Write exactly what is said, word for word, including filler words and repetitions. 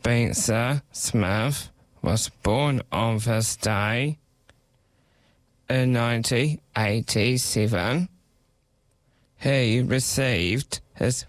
Spencer Smith was born on this day in nineteen eighty-seven. He received his